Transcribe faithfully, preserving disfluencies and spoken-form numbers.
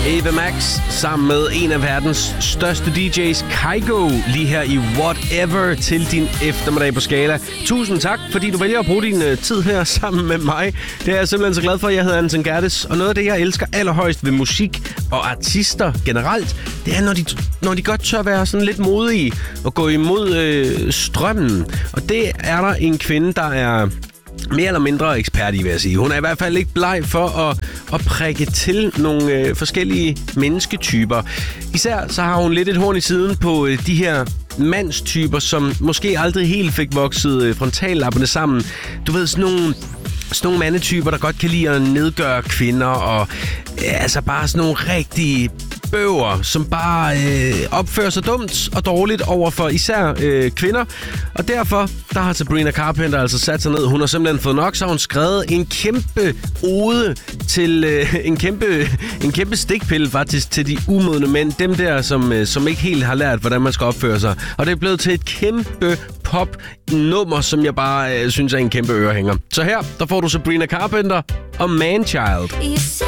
Ava Max sammen med en af verdens største D J's, Kygo, lige her i Whatever til din eftermiddag på Skala. Tusind tak, fordi du vælger at bruge din uh, tid her sammen med mig. Det er jeg simpelthen så glad for. Jeg hedder Anton Gerdes, og noget af det, jeg elsker allerhøjst ved musik og artister generelt, det er, når de, når de godt tør være sådan lidt modige og gå imod øh, strømmen. Og det er der en kvinde, der er mere eller mindre ekspert i, vil jeg sige. Hun er i hvert fald ikke bleg for at, at prikke til nogle øh, forskellige mennesketyper. Især så har hun lidt et horn i siden på øh, de her mandstyper, som måske aldrig helt fik vokset øh, frontallapperne sammen. Du ved, sådan nogle, sådan nogle mandetyper, der godt kan lide at nedgøre kvinder, og øh, altså bare sådan nogle rigtige bøver, som bare øh, opfører sig dumt og dårligt over for især øh, kvinder. Og derfor, der har Sabrina Carpenter altså sat sig ned. Hun har simpelthen fået nok, så har hun skrevet en kæmpe ode til øh, en kæmpe en kæmpe stikpille faktisk til de umodne mænd. Dem der, som, øh, som ikke helt har lært, hvordan man skal opføre sig. Og det er blevet til et kæmpe pop-nummer, som jeg bare øh, synes er en kæmpe ørehænger. Så her, der får du Sabrina Carpenter og Manchild.